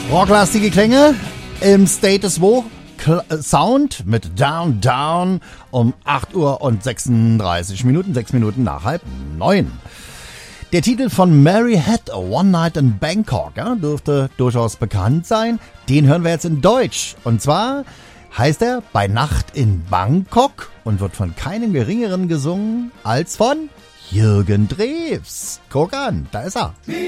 Rocklastige Klänge im Status Quo Sound mit Down Down um 8 Uhr und 36 Minuten, 6 Minuten nach 8:30. Der Titel von Mary Had a One Night in Bangkok, ja, dürfte durchaus bekannt sein. Den hören wir jetzt in Deutsch. Und zwar heißt er Bei Nacht in Bangkok und wird von keinem Geringeren gesungen als von Jürgen Drews. Guck an, da ist er.